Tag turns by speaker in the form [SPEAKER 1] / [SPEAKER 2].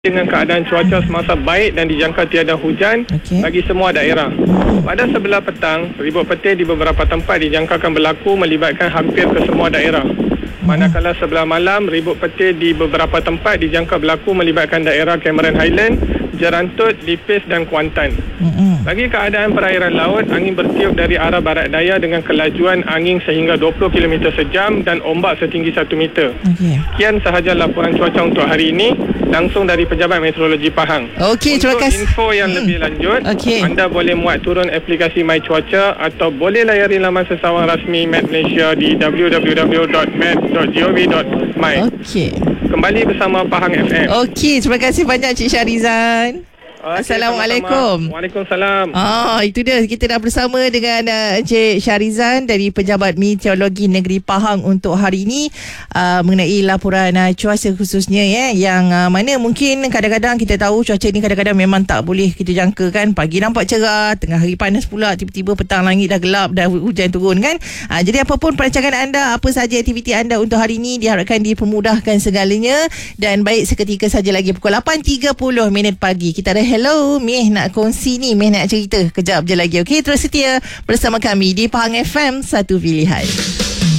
[SPEAKER 1] dengan keadaan cuaca semasa baik dan dijangka tiada hujan bagi semua daerah. Pada sebelah petang, ribut petir di beberapa tempat dijangkakan berlaku melibatkan hampir ke semua daerah. Manakala sebelah malam, ribut petir di beberapa tempat dijangka berlaku melibatkan daerah Cameron Highland, Jerantut, Lipis dan Kuantan. Bagi keadaan perairan laut, angin bertiup dari arah barat daya dengan kelajuan angin sehingga 20 km sejam dan ombak setinggi 1 meter. Sekian sahaja laporan cuaca untuk hari ini langsung dari Pejabat Meteorologi Pahang.
[SPEAKER 2] Terima kasih.
[SPEAKER 1] Untuk info yang lebih lanjut, anda boleh muat turun aplikasi My Cuaca atau boleh layari laman sesawang rasmi Met Malaysia di www.met.gov.my. Kembali bersama Pahang FM.
[SPEAKER 2] Terima kasih banyak Cik Syarizan. Assalamualaikum.
[SPEAKER 1] Waalaikumsalam.
[SPEAKER 2] Itu dia, kita dah bersama dengan Encik Syarizan dari Pejabat Meteorologi Negeri Pahang untuk hari ini mengenai laporan cuaca khususnya yang mana mungkin kadang-kadang kita tahu cuaca ni kadang-kadang memang tak boleh kita jangkakan. Pagi nampak cerah, tengah hari panas pula, tiba-tiba petang langit dah gelap, dah hujan turun kan. Jadi apapun perancangan anda, apa saja aktiviti anda untuk hari ini diharapkan dipermudahkan segalanya. Dan baik, seketika saja lagi pukul 8.30 pagi kita ada hello, Meh nak kongsi ni, Meh nak cerita kejap je lagi. Terus setia bersama kami di Pahang FM, satu pilihan.